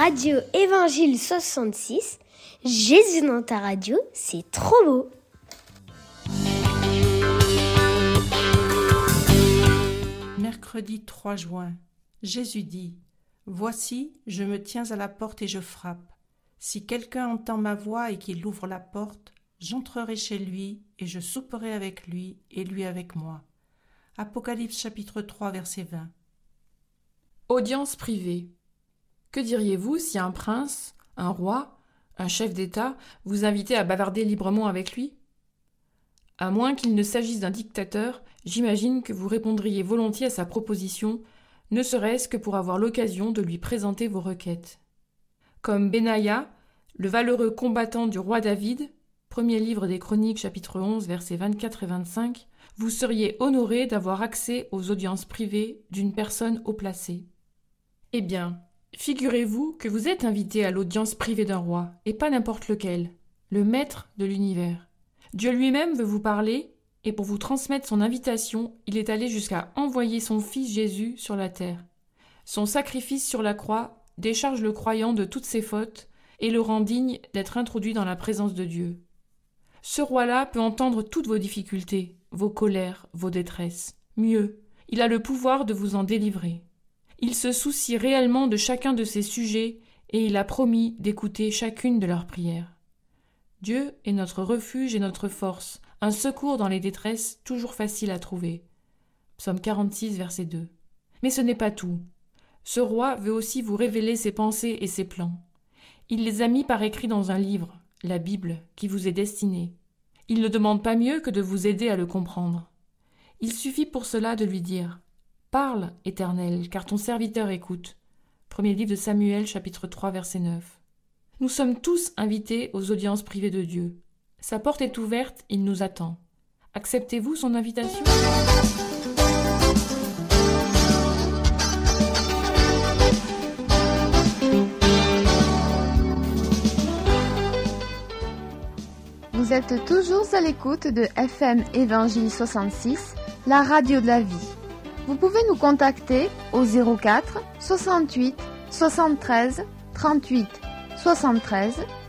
Radio Évangile 66, Jésus dans ta radio, c'est trop beau. Mercredi 3 juin, Jésus dit : Voici, je me tiens à la porte et je frappe. Si quelqu'un entend ma voix et qu'il ouvre la porte, j'entrerai chez lui et je souperai avec lui et lui avec moi. Apocalypse chapitre 3 verset 20. Audience privée. Que diriez-vous si un prince, un roi, un chef d'État vous invitait à bavarder librement avec lui ? À moins qu'il ne s'agisse d'un dictateur, j'imagine que vous répondriez volontiers à sa proposition, ne serait-ce que pour avoir l'occasion de lui présenter vos requêtes. Comme Benaïa, le valeureux combattant du roi David, premier livre des Chroniques, chapitre 11, versets 24 et 25, vous seriez honoré d'avoir accès aux audiences privées d'une personne haut placée. Eh bien, figurez-vous que vous êtes invité à l'audience privée d'un roi, et pas n'importe lequel, le maître de l'univers. Dieu lui-même veut vous parler, et pour vous transmettre son invitation, il est allé jusqu'à envoyer son Fils Jésus sur la terre. Son sacrifice sur la croix décharge le croyant de toutes ses fautes et le rend digne d'être introduit dans la présence de Dieu. Ce roi-là peut entendre toutes vos difficultés, vos colères, vos détresses. Mieux, il a le pouvoir de vous en délivrer. Il se soucie réellement de chacun de ses sujets et il a promis d'écouter chacune de leurs prières. Dieu est notre refuge et notre force, un secours dans les détresses toujours facile à trouver. Psaume 46, verset 2. Mais ce n'est pas tout. Ce roi veut aussi vous révéler ses pensées et ses plans. Il les a mis par écrit dans un livre, la Bible, qui vous est destiné. Il ne demande pas mieux que de vous aider à le comprendre. Il suffit pour cela de lui dire : Parle, Éternel, car ton serviteur écoute. Premier livre de Samuel, chapitre 3, verset 9. Nous sommes tous invités aux audiences privées de Dieu. Sa porte est ouverte, il nous attend. Acceptez-vous son invitation ? Vous êtes toujours à l'écoute de FM Évangile 66, la radio de la vie. Vous pouvez nous contacter au 04 68 73 38 73